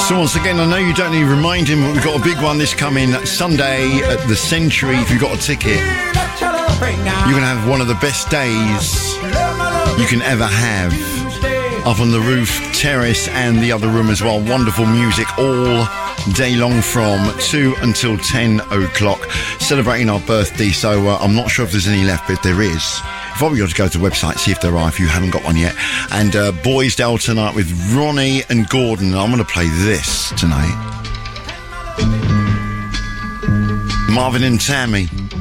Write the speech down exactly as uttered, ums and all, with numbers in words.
So once again, I know you don't need reminding, but we've got a big one this coming Sunday at the Century. If you've got a ticket, you're going to have one of the best days you can ever have. Up on the roof, terrace and the other room as well. Wonderful music all day long from two until ten o'clock. Celebrating our birthday, so uh, I'm not sure if there's any left, but if there is, you've probably got to go to the website, see if there are, if you haven't got one yet. And uh, Boysdale tonight with Ronnie and Gordon. I'm going to play this tonight. Marvin and Tammy.